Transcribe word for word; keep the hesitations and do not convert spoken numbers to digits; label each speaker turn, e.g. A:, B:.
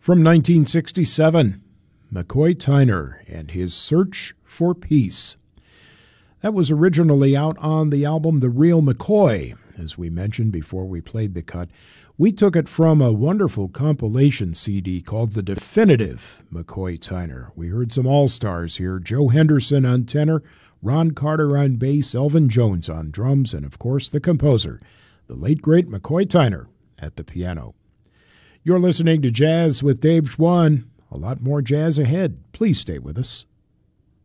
A: From nineteen sixty-seven, McCoy Tyner and his Search for Peace. That was originally out on the album The Real McCoy, as we mentioned before we played the cut. We took it from a wonderful compilation C D called The Definitive McCoy Tyner. We heard some all-stars here: Joe Henderson on tenor, Ron Carter on bass, Elvin Jones on drums, and of course the composer, the late great McCoy Tyner, at the piano. You're listening to Jazz with Dave Schwann. A lot more jazz ahead. Please stay with us.